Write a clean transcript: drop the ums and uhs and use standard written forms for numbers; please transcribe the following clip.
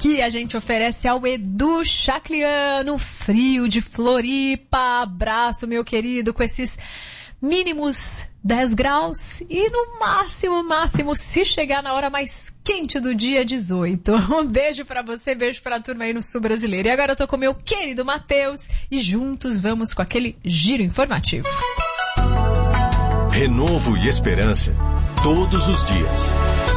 aqui a gente oferece ao Edu Chacliano, frio de Floripa. Abraço, meu querido, com esses mínimos 10 graus e no máximo, se chegar na hora mais quente do dia, 18. Um beijo pra você, beijo pra turma aí no Sul Brasileiro. E agora eu tô com o meu querido Matheus e juntos vamos com aquele giro informativo. Renovo e esperança todos os dias.